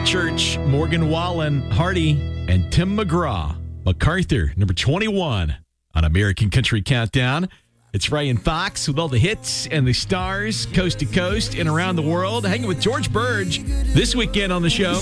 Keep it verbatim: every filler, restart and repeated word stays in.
Church, Morgan Wallen, Hardy, and Tim McGraw. MacArthur, number twenty-one on American Country Countdown. It's Ryan Fox with all the hits and the stars, coast to coast and around the world, hanging with George Burge this weekend on the show.